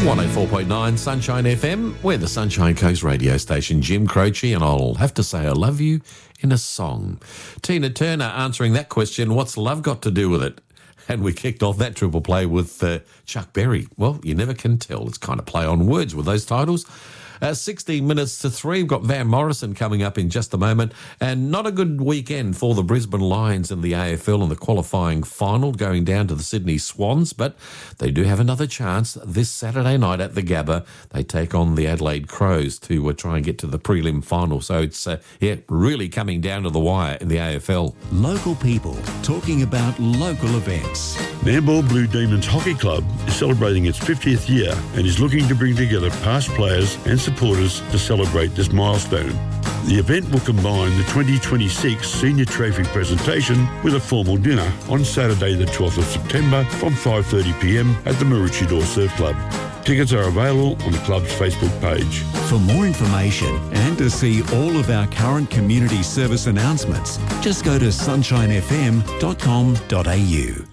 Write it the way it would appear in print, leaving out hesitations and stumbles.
104.9 Sunshine FM. We're the Sunshine Coast radio station. Jim Croce, and I'll have to say I love you in a song. Tina Turner answering that question, what's love got to do with it? And we kicked off that triple play with Chuck Berry. Well, you never can tell. It's kind of play on words with those titles. 16 minutes to 3. We've got Van Morrison coming up in just a moment. And not a good weekend for the Brisbane Lions in the AFL in the qualifying final, going down to the Sydney Swans. But they do have another chance this Saturday night at the Gabba. They take on the Adelaide Crows to try and get to the prelim final. So it's, really coming down to the wire in the AFL. Local people talking about local events. Nambour Blue Demons Hockey Club is celebrating its 50th year and is looking to bring together past players and supporters to celebrate this milestone. The event will combine the 2026 Senior Trophy presentation with a formal dinner on Saturday the 12th of September from 5:30pm at the Maroochydore Surf Club. Tickets are available on the club's Facebook page. For more information and to see all of our current community service announcements, just go to sunshinefm.com.au.